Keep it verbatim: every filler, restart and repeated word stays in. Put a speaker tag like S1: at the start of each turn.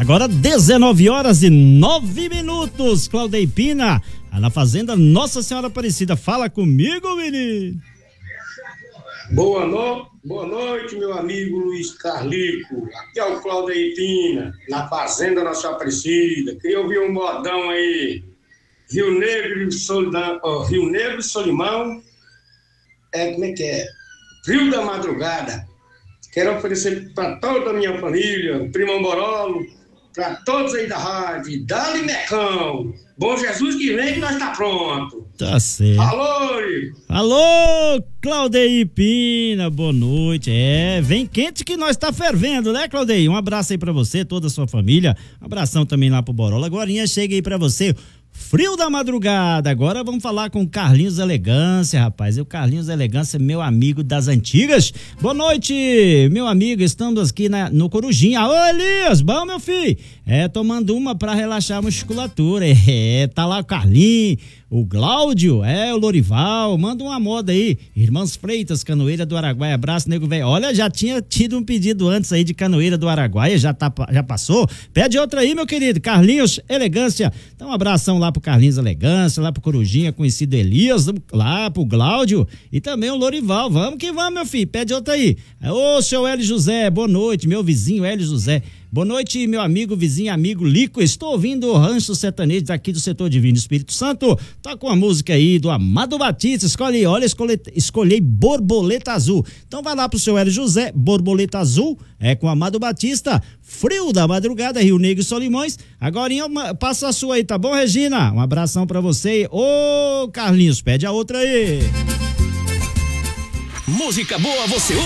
S1: Agora dezenove horas e nove minutos, Claudei Pina, na Fazenda Nossa Senhora Aparecida. Fala comigo, menino.
S2: Boa, no... Boa noite, meu amigo Luiz Carlico. Aqui é o Claudei Pina, na Fazenda Nossa Aparecida. Queria ouvir um modão aí. Rio Negro, Solidão, oh, Rio Negro, Solimão. É, como é que é? Rio da Madrugada. Quero oferecer para toda a minha família, Primo Borolo, para todos aí da rádio. Dali Mecão. Bom Jesus que vem que nós tá pronto.
S1: Tá certo.
S2: Alô!
S1: Alô, Claudei Pina, boa noite. É, vem quente que nós tá fervendo, né, Claudei? Um abraço aí pra você, toda a sua família. Um abração também lá pro Borola. Agorinha chega aí pra você. Frio da madrugada. Agora vamos falar com o Carlinhos Elegância, rapaz. E o Carlinhos Elegância, meu amigo das antigas. Boa noite, meu amigo. Estamos aqui na, no Corujinha. Ô, Elias, bom, meu filho? É, tomando uma pra relaxar a musculatura. É, tá lá o Carlinhos, o Cláudio, é, o Lorival. Manda uma moda aí. Irmãos Freitas, Canoeira do Araguaia. Abraço, nego velho. Olha, já tinha tido um pedido antes aí de Canoeira do Araguaia. Já, tá, já passou? Pede outra aí, meu querido. Carlinhos Elegância. Então, um abração lá pro Carlinhos Elegância, lá pro Corujinha, conhecido Elias, lá pro Cláudio e também o Lorival. Vamos que vamos, meu filho. Pede outra aí. Ô, seu Hélio José, boa noite, meu vizinho Hélio José. Boa noite, meu amigo, vizinho, amigo Lico. Estou ouvindo o Rancho Sertanejo daqui do setor Divino Espírito Santo. Tá com a música aí do Amado Batista. Escolhe, olha, escolhi, escolhi Borboleta Azul. Então vai lá pro seu Hélio José, Borboleta Azul, é com Amado Batista. Frio da madrugada, Rio Negro e Solimões. Agora passa a sua aí, tá bom, Regina? Um abração pra você. Ô, Carlinhos, pede a outra aí.
S3: Música boa você ouve